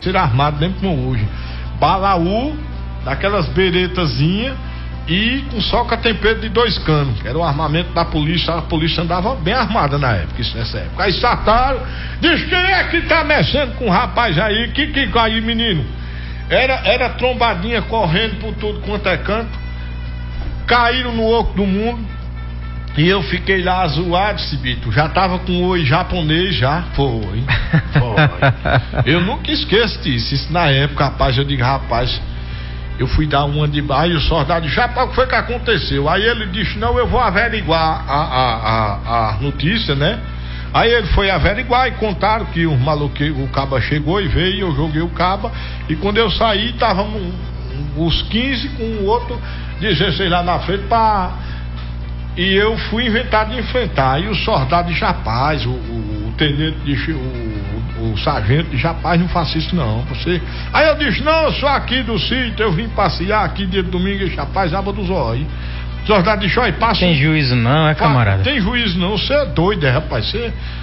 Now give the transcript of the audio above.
apareceram armados, lembro como hoje. Balaú, daquelas beretazinhas e com soca tempero de 2 canos, que era o armamento da polícia. A polícia andava bem armada na época, isso nessa época. Aí saltaram, diz: quem é que tá mexendo com o rapaz aí? Que aí, menino? Era trombadinha correndo por tudo quanto é canto. Caíram no oco do mundo. E eu fiquei lá zoado, Cibito. Já tava com o oi japonês já. Foi. Eu nunca esqueço disso. Isso na época, rapaz, eu digo, rapaz, eu fui dar uma de baixo e o soldado disse: rapaz, o que foi que aconteceu? Aí ele disse: não, eu vou averiguar a notícia, né? Aí ele foi averiguar e contaram que o caba chegou e veio, eu joguei o caba, e quando eu saí, estavam os 15 com o outro 16 lá na frente e eu fui inventado de enfrentar. E o soldado de rapaz, o tenente, o sargento de rapaz, não faça isso não, você. Aí eu disse: não, eu sou aqui do sítio, eu vim passear aqui dia de domingo, e rapaz, aba dos olhos. O soldado disse: olha, passa. Tem juízo não, camarada? Tem juízo não, você é doido, rapaz, você